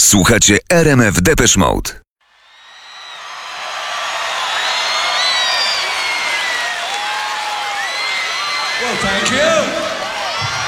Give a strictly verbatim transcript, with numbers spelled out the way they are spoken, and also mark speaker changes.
Speaker 1: Słuchacie R M F Depeche Mode.
Speaker 2: Well, thank you.